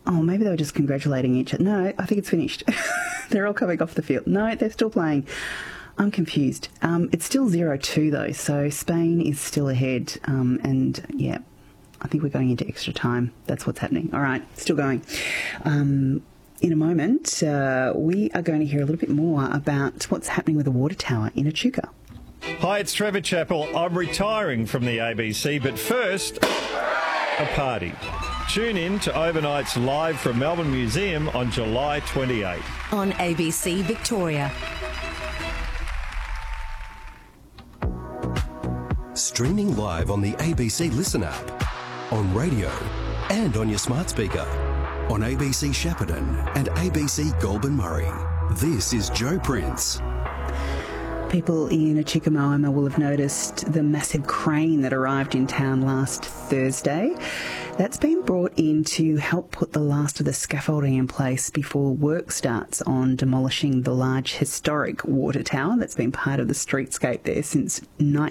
Oh, maybe they were just congratulating each other. No, I think it's finished. They're all coming off the field. No, they're still playing. I'm confused. It's still 0-2 though, so Spain is still ahead. And yeah, I think we're going into extra time. That's what's happening. All right, still going. In a moment, we are going to hear a little bit more about what's happening with the water tower in Echuca. Hi, it's Trevor Chappell. I'm retiring from the ABC, but first, a party. Tune in to Overnight's Live from Melbourne Museum on July 28. On ABC Victoria. Streaming live on the ABC Listen app, on radio and on your smart speaker, on ABC Shepparton and ABC Goulburn Murray. This is Joe Prince. People in Echuca Moama will have noticed the massive crane that arrived in town last Thursday. That's been brought in to help put the last of the scaffolding in place before work starts on demolishing the large historic water tower that's been part of the streetscape there since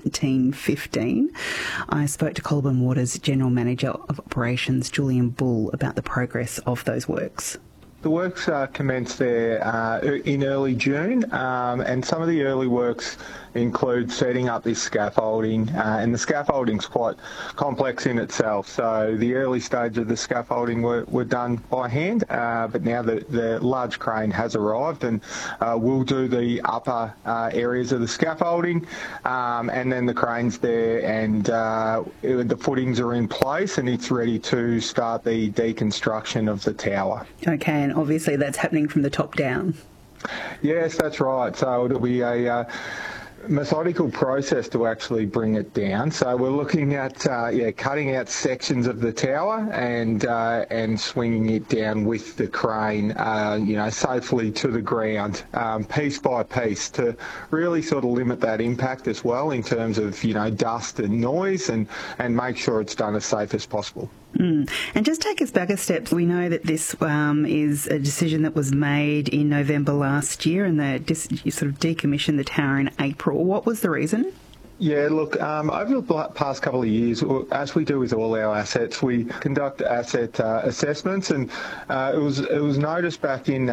1915. I spoke to Goulburn Water's General Manager of Operations, Julian Bull, about the progress of those works. The works commenced there in early June, and some of the early works include setting up this scaffolding, and the scaffolding's quite complex in itself. So the early stage of the scaffolding were done by hand, but now the large crane has arrived and will do the upper areas of the scaffolding, and then the crane's there and the footings are in place and it's ready to start the deconstruction of the tower. Okay, and obviously that's happening from the top down. Yes, that's right. So it'll be a methodical process to actually bring it down. So we're looking at cutting out sections of the tower and swinging it down with the crane, safely to the ground, piece by piece, to really sort of limit that impact as well in terms of dust and noise, and make sure it's done as safe as possible. And just take us back a step. We know that this is a decision that was made in November last year, and you sort of decommissioned the tower in April. What was the reason? Yeah, look, over the past couple of years, as we do with all our assets, we conduct asset assessments, and it was noticed back in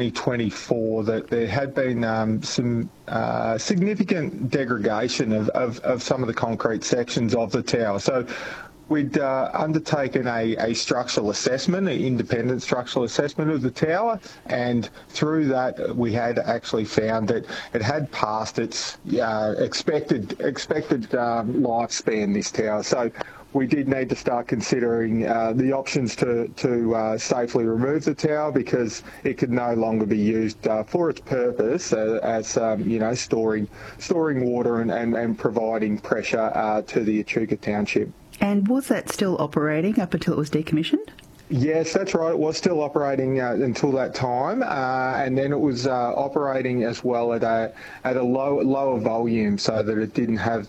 2024 that there had been some significant degradation of some of the concrete sections of the tower. So we'd undertaken a structural assessment, an independent structural assessment of the tower, and through that we had actually found that it had passed its expected lifespan, this tower. So we did need to start considering the options to safely remove the tower, because it could no longer be used for its purpose as storing water and providing pressure to the Echuca township. And was that still operating up until it was decommissioned? Yes, that's right. It was still operating until that time, and then it was operating as well at a lower volume, so that it didn't have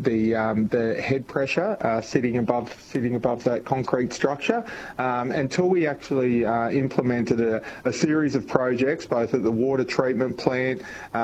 the head pressure sitting above that concrete structure, until we actually implemented a series of projects, both at the water treatment plant,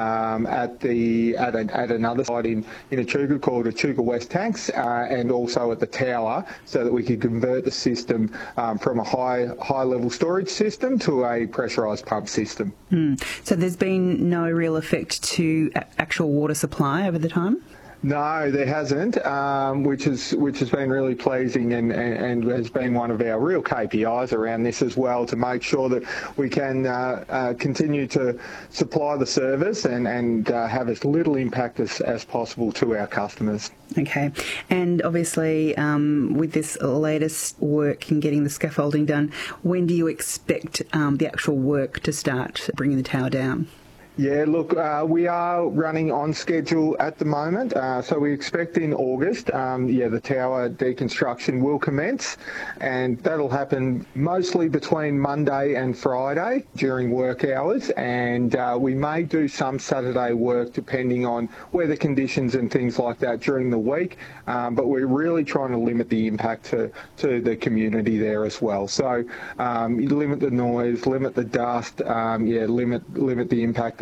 at another site in Echuca called Echuca West Tanks, and also at the tower, so that we could convert the system from a high level storage system to a pressurised pump system. So there's been no real effect to actual water supply over the time? No, there hasn't, which has been really pleasing and has been one of our real KPIs around this as well, to make sure that we can continue to supply the service and have as little impact as possible to our customers. Okay, and obviously with this latest work in getting the scaffolding done, when do you expect the actual work to start bringing the tower down? Yeah, look, we are running on schedule at the moment, so we expect in August, the tower deconstruction will commence, and that'll happen mostly between Monday and Friday during work hours, and we may do some Saturday work depending on weather conditions and things like that during the week, but we're really trying to limit the impact to the community there as well. So limit the noise, limit the dust, limit the impact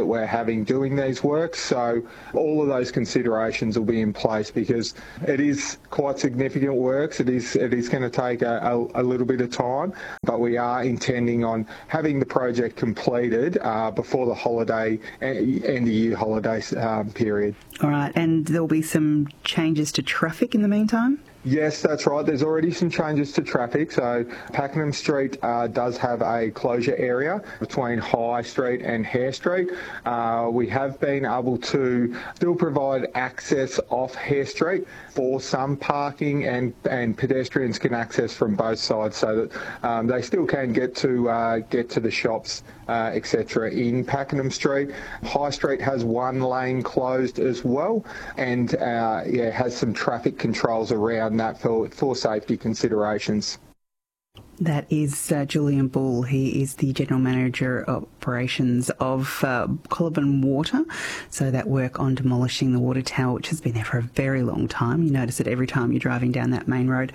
that we're having doing these works. So all of those considerations will be in place because it is quite significant works. It is going to take a little bit of time, but we are intending on having the project completed before the holiday, end of year holiday period. All right, and there'll be some changes to traffic in the meantime? Yes, that's right. There's already some changes to traffic. So Pakenham Street does have a closure area between High Street and Hare Street. We have been able to still provide access off Hare Street for some parking, and pedestrians can access from both sides so that they still can get to the shops, etc. in Pakenham Street. High Street has one lane closed as well, and has some traffic controls around that for safety considerations. That is Julian Bull. He is the General Manager of Operations of Coolabin Water. So that work on demolishing the water tower, which has been there for a very long time. You notice it every time you're driving down that main road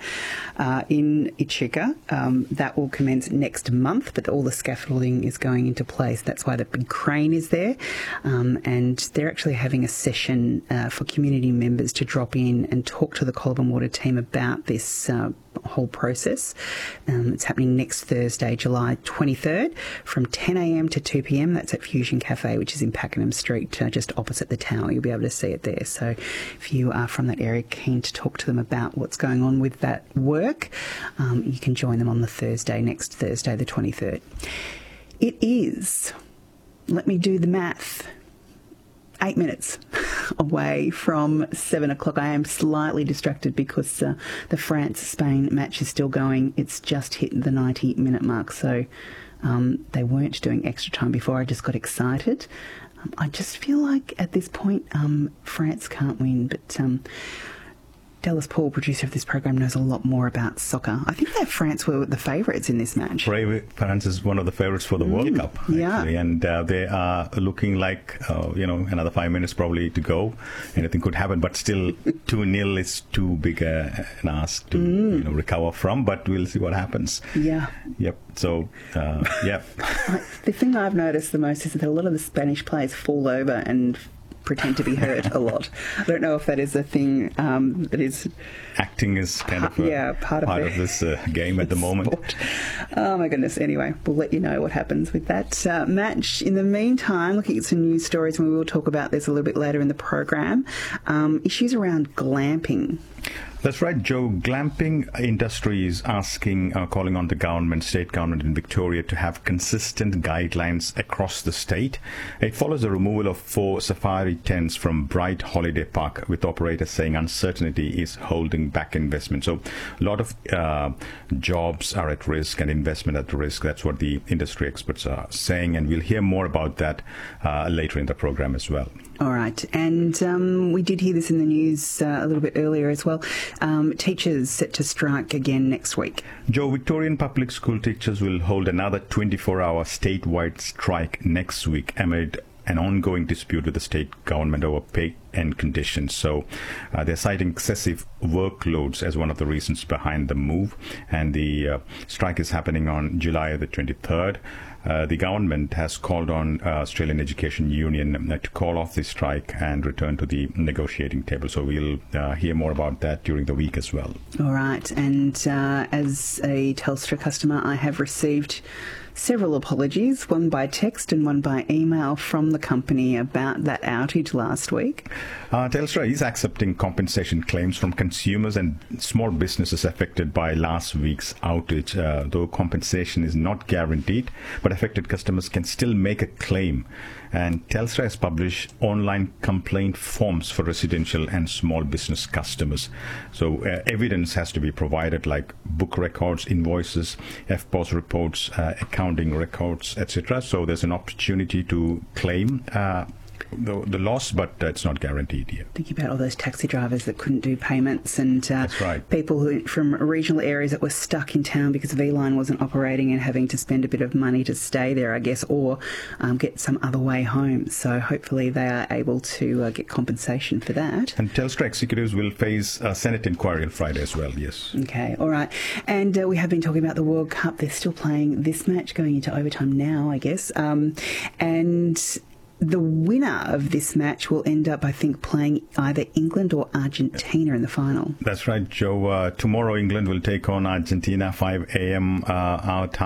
in Echuca. That will commence next month, but all the scaffolding is going into place. That's why the big crane is there. And they're actually having a session for community members to drop in and talk to the Coolabin Water team about this whole process. It's happening next Thursday, July 23rd from 10 a.m. to 2 p.m. That's at Fusion Cafe, which is in Pakenham Street, just opposite the tower. You'll be able to see it there. So if you are from that area, keen to talk to them about what's going on with that work, you can join them on the Thursday, next Thursday, the 23rd. It is, let me do the math, 8 minutes away from 7 o'clock. I am slightly distracted because the France-Spain match is still going. It's just hit the 90-minute mark, so they weren't doing extra time before. I just got excited. I just feel like at this point France can't win, but Dallas Paul, producer of this program, knows a lot more about soccer. I think that France were the favourites in this match. France is one of the favourites for the World Cup, actually. Yeah. And they are looking like, another 5 minutes probably to go. Anything could happen, but still 2-0 is too big an ask to recover from, but we'll see what happens. Yeah. Yep. So, yeah. The thing I've noticed the most is that a lot of the Spanish players fall over and pretend to be hurt a lot. I don't know if that is a thing that is... Acting is kind of part of this game at the moment. Sport. Oh my goodness. Anyway, we'll let you know what happens with that match. In the meantime, looking at some news stories, and we will talk about this a little bit later in the program, issues around glamping. That's right, Joe. Glamping industry is calling on the government, state government in Victoria to have consistent guidelines across the state. It follows the removal of 4 safari tents from Bright Holiday Park, with operators saying uncertainty is holding back investment. So a lot of jobs are at risk and investment at risk. That's what the industry experts are saying, and we'll hear more about that later in the program as well. All right, and we did hear this in the news a little bit earlier as well. Teachers set to strike again next week. Joe, Victorian public school teachers will hold another 24-hour statewide strike next week amid an ongoing dispute with the state government over pay and conditions. So they're citing excessive workloads as one of the reasons behind the move, and the strike is happening on July the 23rd. The government has called on Australian Education Union to call off the strike and return to the negotiating table. So we'll hear more about that during the week as well. All right. And as a Telstra customer, I have received several apologies, one by text and one by email from the company about that outage last week. Telstra is accepting compensation claims from consumers and small businesses affected by last week's outage, though compensation is not guaranteed, but affected customers can still make a claim. And Telstra has published online complaint forms for residential and small business customers. So evidence has to be provided, like book records, invoices, FPOS reports, accounting records, etc. So there's an opportunity to claim the loss, but it's not guaranteed yet. Thinking about all those taxi drivers that couldn't do payments, and That's right. people who from regional areas that were stuck in town because V-Line wasn't operating and having to spend a bit of money to stay there, I guess, or get some other way home. So hopefully they are able to get compensation for that. And Telstra executives will face a Senate inquiry on Friday as well, yes. Okay, all right. And we have been talking about the World Cup. They're still playing this match, going into overtime now, I guess. And the winner of this match will end up, I think, playing either England or Argentina in the final. That's right, Joe. Tomorrow, England will take on Argentina, 5 a.m. our time.